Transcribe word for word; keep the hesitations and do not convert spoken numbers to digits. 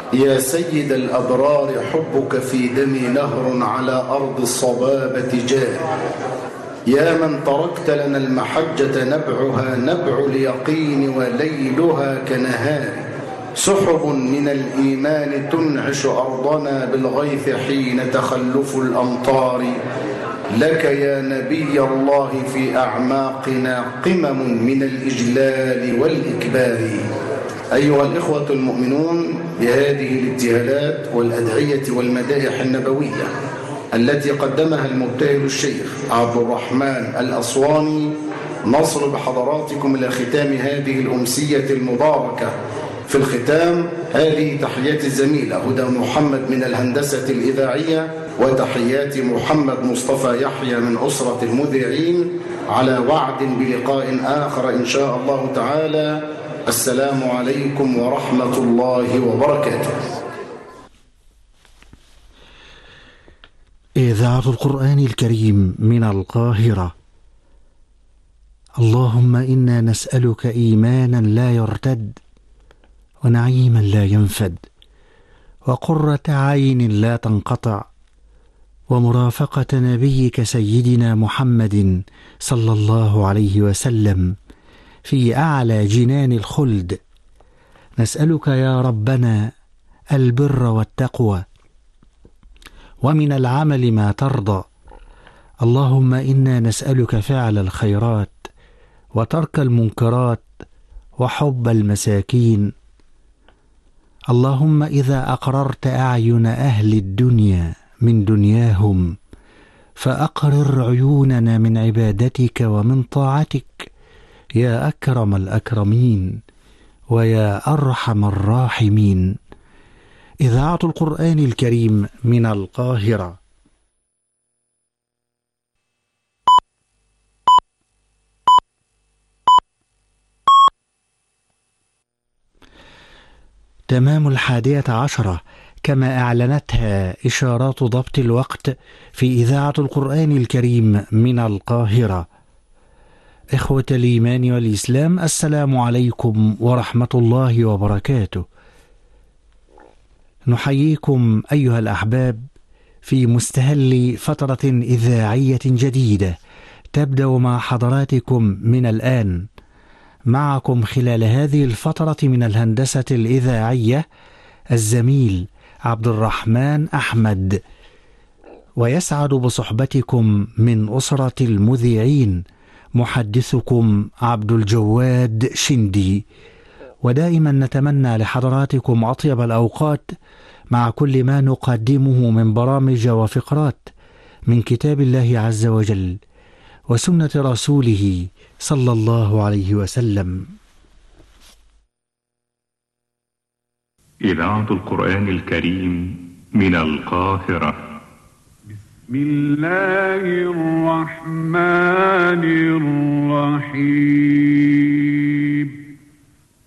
يا سيد الأبرار حبك في دمي نهر على أرض الصبابة جاري. يا من تركت لنا المحجة نبعها نبع اليقين وليلها كنهار. سحب من الإيمان تنعش أرضنا بالغيث حين تخلف الأمطار. لك يا نبي الله في أعماقنا قمم من الإجلال والإكبار. أيها الإخوة المؤمنون، بهذه الابتهالات والأدعية والمدائح النبوية التي قدمها المبتهل الشيخ عبد الرحمن الأسواني، نصل بحضراتكم إلى ختام هذه الأمسية المباركة. في الختام هذه تحيات الزميلة هدى محمد من الهندسة الإذاعية، وتحيات محمد مصطفى يحيى من أسرة المذيعين، على وعد بلقاء آخر إن شاء الله تعالى. السلام عليكم ورحمة الله وبركاته. إذاعة القرآن الكريم من القاهرة. اللهم إنا نسألك إيمانا لا يرتد، ونعيما لا ينفد، وقرة عين لا تنقطع، ومرافقة نبيك سيدنا محمد صلى الله عليه وسلم في أعلى جنان الخلد. نسألك يا ربنا البر والتقوى، ومن العمل ما ترضى. اللهم إنا نسألك فعل الخيرات وترك المنكرات وحب المساكين. اللهم إذا أقررت أعين أهل الدنيا من دنياهم فأقرر عيوننا من عبادتك ومن طاعتك يا أكرم الأكرمين ويا أرحم الراحمين. إذاعة القرآن الكريم من القاهرة. تمام الحادية عشرة كما أعلنتها إشارات ضبط الوقت في إذاعة القرآن الكريم من القاهرة. إخوة الإيمان والإسلام، السلام عليكم ورحمة الله وبركاته. نحييكم أيها الأحباب في مستهل فترة إذاعية جديدة تبدأ مع حضراتكم من الآن. معكم خلال هذه الفترة من الهندسة الإذاعية الزميل عبد الرحمن أحمد، ويسعد بصحبتكم من أسرة المذيعين محدثكم عبد الجواد شندي. ودائما نتمنى لحضراتكم أطيب الأوقات مع كل ما نقدمه من برامج وفقرات من كتاب الله عز وجل وسنة رسوله صلى الله عليه وسلم. إذاعة القرآن الكريم من القاهرة. بسم الله الرحمن الرحيم.